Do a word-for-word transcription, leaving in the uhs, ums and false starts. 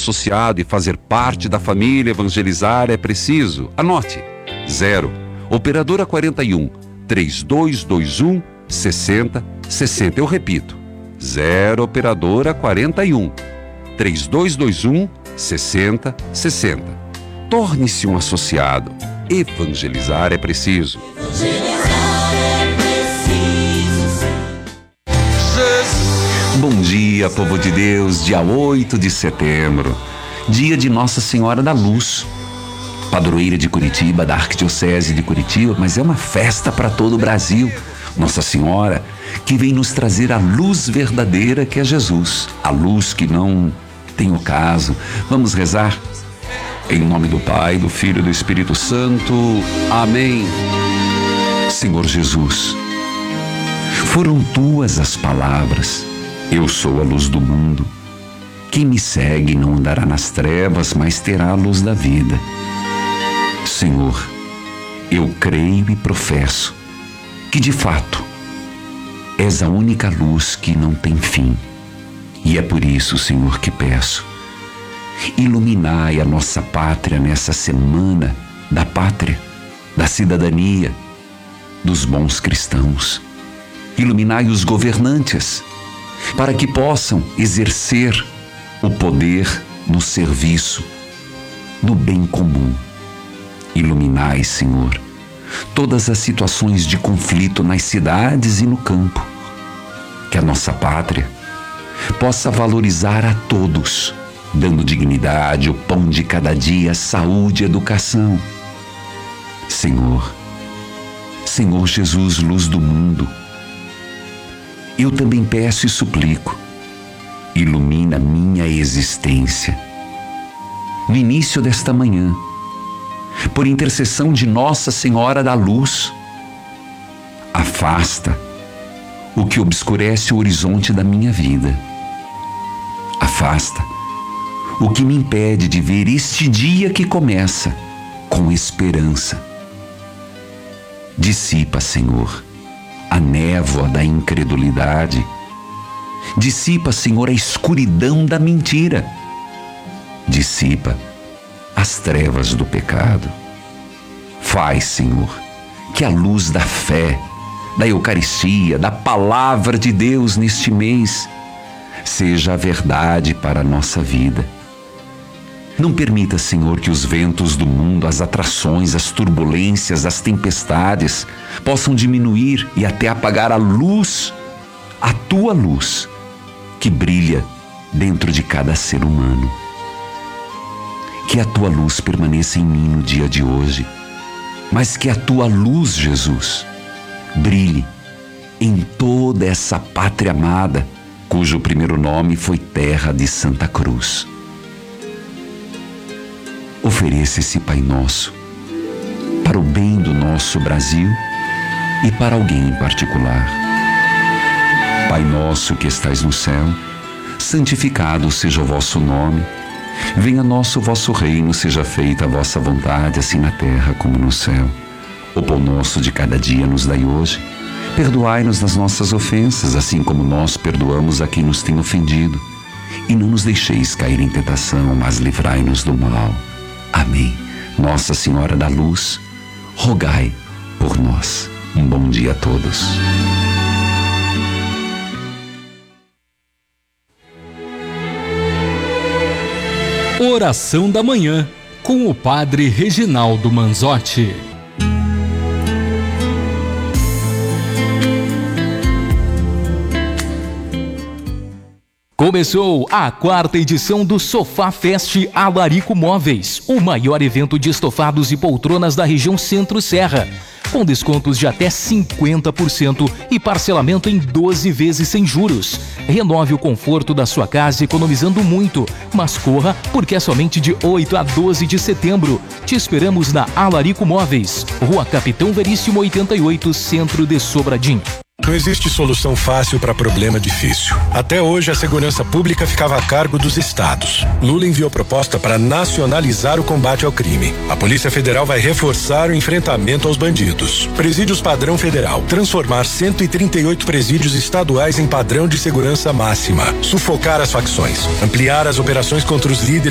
associado e fazer parte da família Evangelizar é preciso? Anote. zero. Operadora quarenta e um, trinta e dois vinte e um, sessenta, sessenta. Eu repito. zero. Operadora quarenta e um, trinta e dois vinte e um, sessenta, sessenta. Torne-se um associado. Evangelizar é preciso. Bom dia, povo de Deus. Dia oito de setembro, dia de Nossa Senhora da Luz, padroeira de Curitiba, da Arquidiocese de Curitiba, mas é uma festa para todo o Brasil. Nossa Senhora que vem nos trazer a luz verdadeira que é Jesus, a luz que não tem ocaso. Vamos rezar? Em nome do Pai, do Filho e do Espírito Santo. Amém. Senhor Jesus, foram tuas as palavras: eu sou a luz do mundo. Quem me segue não andará nas trevas, mas terá a luz da vida. Senhor, eu creio e professo que de fato és a única luz que não tem fim. E é por isso, Senhor, que peço: iluminai a nossa pátria nessa semana da pátria, da cidadania, dos bons cristãos. Iluminai os governantes, para que possam exercer o poder no serviço, no bem comum. Iluminai, Senhor, todas as situações de conflito nas cidades e no campo. Que a nossa pátria possa valorizar a todos, dando dignidade, o pão de cada dia, saúde e educação. Senhor, Senhor Jesus, luz do mundo, eu também peço e suplico: ilumina minha existência. No início desta manhã, por intercessão de Nossa Senhora da Luz, afasta o que obscurece o horizonte da minha vida. Afasta o que me impede de ver este dia que começa com esperança. Dissipa, Senhor, a névoa da incredulidade. Dissipa, Senhor, a escuridão da mentira. Dissipa as trevas do pecado. Faz, Senhor, que a luz da fé, da Eucaristia, da Palavra de Deus neste mês seja a verdade para a nossa vida. Não permita, Senhor, que os ventos do mundo, as atrações, as turbulências, as tempestades possam diminuir e até apagar a luz, a tua luz, que brilha dentro de cada ser humano. Que a tua luz permaneça em mim no dia de hoje, mas que a tua luz, Jesus, brilhe em toda essa pátria amada, cujo primeiro nome foi Terra de Santa Cruz. Ofereça esse Pai Nosso para o bem do nosso Brasil e para alguém em particular. Pai nosso que estais no céu, santificado seja o vosso nome. Venha a nós o vosso reino, seja feita a vossa vontade, assim na terra como no céu. O pão nosso de cada dia nos dai hoje. Perdoai-nos das nossas ofensas, assim como nós perdoamos a quem nos tem ofendido. E não nos deixeis cair em tentação, mas livrai-nos do mal. Amém. Nossa Senhora da Luz, rogai por nós. Um bom dia a todos. Oração da Manhã, com o Padre Reginaldo Manzotti. Começou a quarta edição do Sofá Fest Alarico Móveis, o maior evento de estofados e poltronas da região Centro-Serra, com descontos de até cinquenta por cento e parcelamento em doze vezes sem juros. Renove o conforto da sua casa economizando muito, mas corra porque é somente de oito a doze de setembro. Te esperamos na Alarico Móveis, Rua Capitão Veríssimo oitenta e oito, Centro de Sobradinho. Não existe solução fácil para problema difícil. Até hoje, a segurança pública ficava a cargo dos estados. Lula enviou proposta para nacionalizar o combate ao crime. A Polícia Federal vai reforçar o enfrentamento aos bandidos. Presídios padrão federal. Transformar cento e trinta e oito presídios estaduais em padrão de segurança máxima. Sufocar as facções. Ampliar as operações contra os líderes